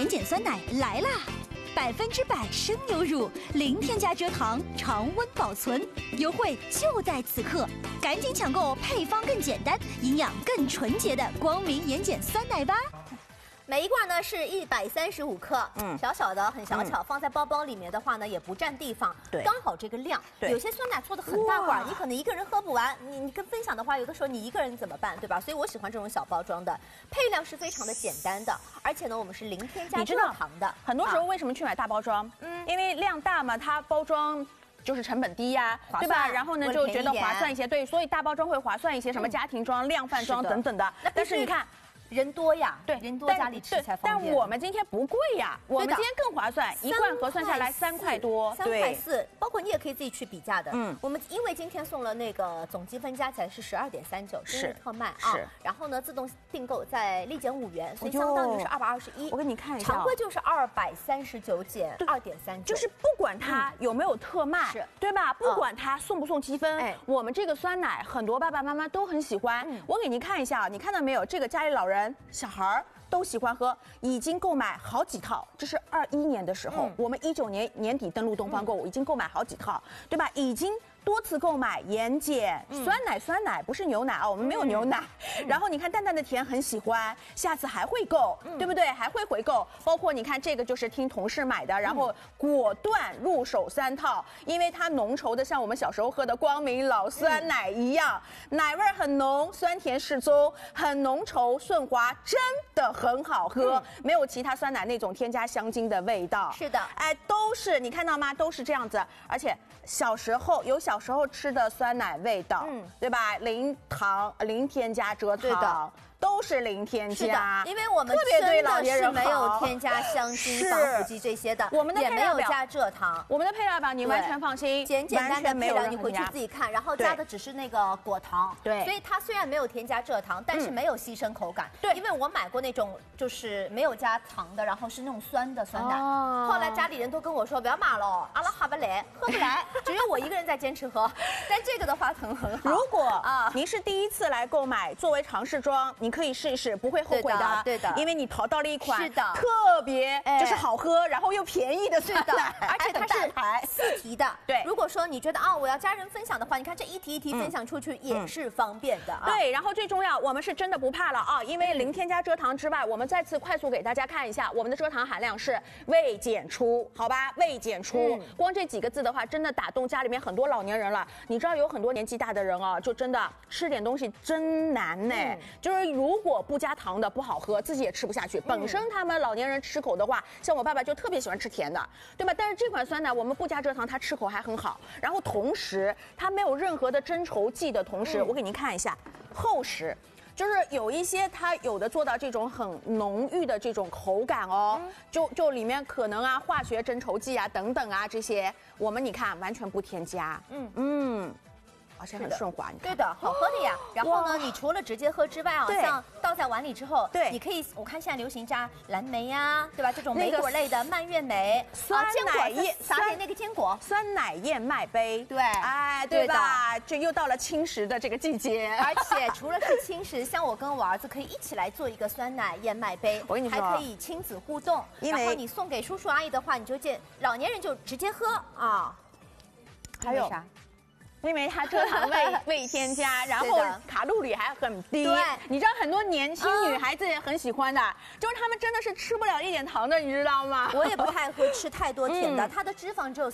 碱酸奶来啦！100%生牛乳，零添加蔗糖，常温保存，优惠就在此刻！赶紧抢购配方更简单、营养更纯洁的光明盐碱酸奶吧！ 每一罐呢是135克，小小的很小巧，放在包包里面的话呢也不占地方， 对， 刚好这个量。有些酸奶做的很大罐，你可能一个人喝不完，你跟分享的话，有的时候你一个人怎么办，对吧？所以我喜欢这种小包装的，配料是非常的简单的，而且呢我们是零添加蔗糖的。 很多时候为什么去买大包装？因为量大嘛，它包装。就是成本低呀，对吧？然后呢，就觉得划算一些，对，所以大包装会划算一些，什么家庭装、量贩装等等的。但是你看。 人多呀， 对， 人多家里吃才方便。 但我们今天不贵呀，我们今天更划算，一罐核算下来3块多 ，3块4，包括你也可以自己去比价的。我们因为今天送了那个总积分加起来是12.39，是特卖啊。然后呢，自动订购在立减5元，所以相当于是221。 我给你看一下， 常规就是239减2.39， 就是不管它有没有特卖，对吧？不管它送不送积分，我们这个酸奶很多爸爸妈妈都很喜欢。我给您看一下，你看到没有？这个家里老人。小孩都喜欢喝，已经购买好几套。这是21年的时候，我们19年年底登陆东方购物，已经购买好几套，对吧？已经多次购买盐碱酸奶不是牛奶啊，我们没有牛奶。然后你看淡淡的甜很喜欢，下次还会购，对不对？还会回购。包括你看这个就是听同事买的，然后果断入手3套，因为它浓稠的像我们小时候喝的光明老酸奶一样，奶味很浓，酸甜适中，很浓稠顺滑，真的很好喝，没有其他酸奶那种添加香精的味道。 是的， 哎，都是你看到吗？都是这样子，而且小时候吃的酸奶味道，对吧？零糖、零添加蔗糖。都是零添加， 因为我们特别对老年人是没有添加香精、防腐剂这些的， 我们的也没有加蔗糖。 我们的配料表你完全放心， 简单的配料你回去自己看，然后加的只是那个果糖， 对， 所以它虽然没有添加蔗糖，但是没有牺牲口感。对，因为我买过那种就是没有加糖的，然后是那种酸的酸奶，后来家里人都跟我说不要买了，阿拉哈不来，喝不来，只有我一个人在坚持喝。但这个的话很好。 如果您是第一次来购买，作为尝试装，你可以试一试，不会后悔的。 对的， 因为你淘到了一款特别就是好喝，然后又便宜的酸奶， 而且它是4提的。 对， 如果说你觉得我要家人分享的话，你看这一提一提分享出去也是方便的啊。 对，然后最重要，我们是真的不怕了啊，因为零添加蔗糖之外，我们再次快速给大家看一下，我们的蔗糖含量是未检出，好吧？未检出，光这几个字的话，真的打动家里面很多老年人了。你知道有很多年纪大的人啊，就真的吃点东西真难呢，就是如果不加糖的不好喝，自己也吃不下去。本身他们老年人吃口的话，像我爸爸就特别喜欢吃甜的，对吧？但是这款酸奶我们不加蔗糖，他吃口还很好。然后同时它没有任何的增稠剂的同时，我给您看一下厚实。就是有一些它有的做到这种很浓郁的这种口感哦，就里面可能化学增稠剂等等这些，我们你看完全不添加，而且很顺滑，你看。 对的，好喝的呀。然后呢，你除了直接喝之外像倒在碗里之后，你可以，我看现在流行加蓝莓呀，对吧？这种莓果类的蔓越莓、 酸奶燕， 撒点那个坚果， 酸奶燕麦杯， 对， 哎，对吧？这又到了轻食的这个季节， 而且除了是轻食，像我跟我儿子可以一起来做一个酸奶燕麦杯， 我跟你说， 还可以亲子互动。然后你送给叔叔阿姨的话，你就老年人就直接喝啊。 还有啥？因为它蔗糖未添加，然后卡路里还很低。 对， 你知道很多年轻女孩子也很喜欢的，就是她们真的是吃不了一点糖的，你知道吗？ 我也不太会吃太多甜的，它的脂肪只有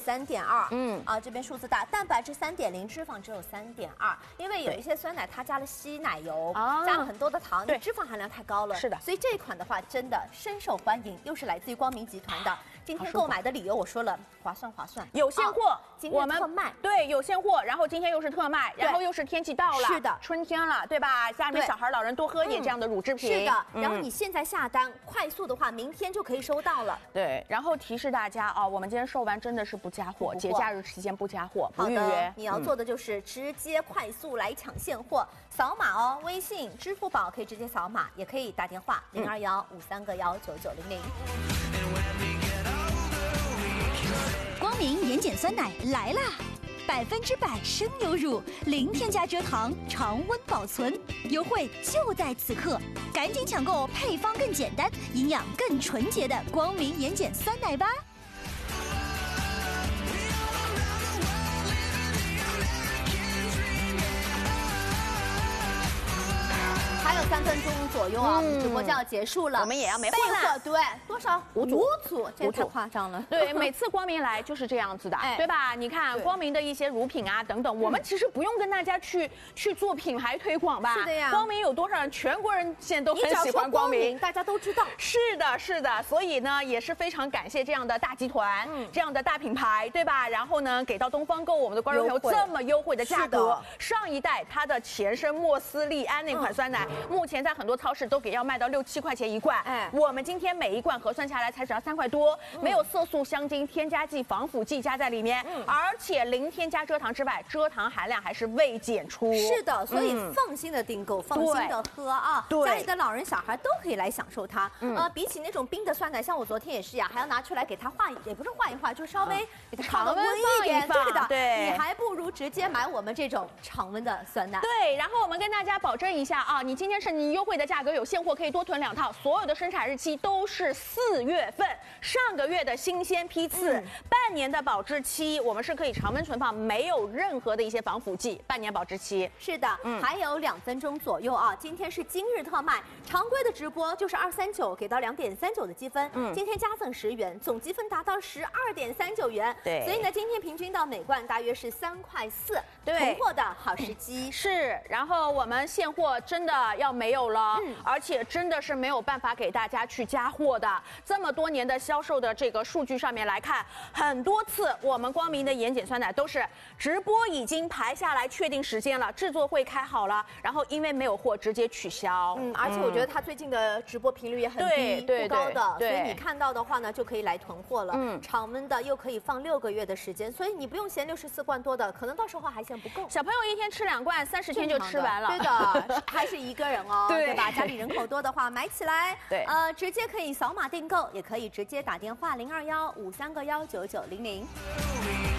3.2，这边数字大，蛋白质3.0，脂肪只有3.2，因为有一些酸奶它加了稀奶油，加了很多的糖，对，脂肪含量太高了。 是的， 所以这一款的话真的深受欢迎，又是来自于光明集团的。今天购买的理由我说了，划算， 有现货， 今天特卖， 对，有现货，然后今天又是特卖，然后又是天气到了， 是的， 春天了，对吧？家里面小孩老人多喝一点这样的乳制品， 是的。然后你现在下单，快速的话，明天就可以收到了。 对，然后提示大家我们今天售完真的是不加货，节假日期间不加货，不预约。 你要做的就是直接快速来抢现货，扫码微信、支付宝可以直接扫码，也可以打电话02153个19900。 光明盐碱酸奶来啦 100%生牛乳，零添加蔗糖，常温保存，优惠就在此刻！赶紧抢购配方更简单、营养更纯洁的光明眼睑酸奶吧！ 还有3分钟左右啊，我们直播就要结束了， 我们也要没办法。 对，多少5组，这太夸张了。 对，每次光明来就是这样子的，对吧？你看光明的一些乳品啊等等，我们其实不用跟大家去做品牌推广吧？ 是的呀。 光明有多少人？全国人现在都很喜欢光明， 大家都知道。 是的，是的。所以呢，也是非常感谢这样的大集团，这样的大品牌，对吧？然后呢，给到东方购我们的观众朋友这么优惠的价格。上一代它的前身莫斯利安那款酸奶。目前在很多超市都要卖到6、7块钱一罐，我们今天每一罐核算下来才只要3块多，没有色素、香精、添加剂、防腐剂加在里面，而且零添加蔗糖之外，蔗糖含量还是未检出。 是的，所以放心的订购，放心的喝啊，家里的老人小孩都可以来享受它。比起那种冰的酸奶，像我昨天也是呀，还要拿出来给它换，也不是换一换，就稍微给它常温一点，对的， 对， 你还不如直接买我们这种常温的酸奶。 对，然后我们跟大家保证一下啊，你今天是你优惠的价格有现货可以多囤2套，所有的生产日期都是4月份，上个月的新鲜批次，半年的保质期，我们是可以常温存放，没有任何的一些防腐剂，半年保质期。 是的，还有2分钟左右啊，今天是今日特卖，常规的直播就是239给到2.39的积分，今天加赠10元，总积分达到12.39元。 对， 所以呢，今天平均到每罐大约是3块4，囤货的好时机。 是，然后我们现货真的要没有了，而且真的是没有办法给大家去加货的。这么多年的销售的这个数据上面来看，很多次我们光明的眼睑酸奶都是直播已经排下来确定时间了，制作会开好了，然后因为没有货直接取消。 而且我觉得他最近的直播频率也很低，不高的，所以你看到的话呢，就可以来囤货了。常温的又可以放6个月的时间，所以你不用嫌64罐多的，可能到时候还嫌不够。 小朋友一天吃2罐，30天就吃完了。 对的，还是一个人哦，对吧？家里人口多的话，买起来， 对， 直接可以扫码订购，也可以直接打电话0215319900。